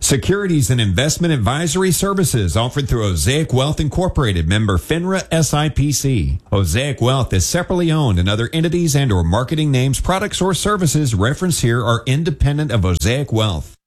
Securities and investment advisory services offered through Osaic Wealth Incorporated, member FINRA SIPC. Osaic Wealth is separately owned, and other entities and or marketing names, products, or services referenced here are independent of Osaic Wealth.